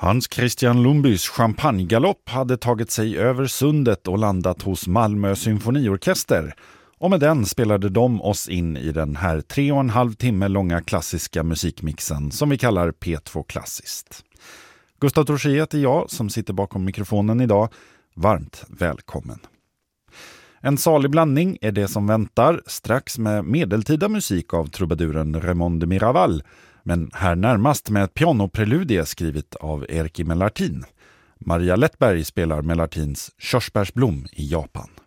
Hans Christian Lumbys champagnegalopp hade tagit sig över sundet och landat hos Malmö symfoniorkester. Och med den spelade de oss in i den här 3,5 timme långa klassiska musikmixen som vi kallar P2 Klassiskt. Gustav Torsiet är jag som sitter bakom mikrofonen idag. Varmt välkommen. En salig blandning är det som väntar strax med medeltida musik av trubaduren Raymond de Miraval. Men här närmast med ett pianopreludie skrivet av Erkki Mellartin. Maria Lettberg spelar Mellartins Körsbärsblom i Japan.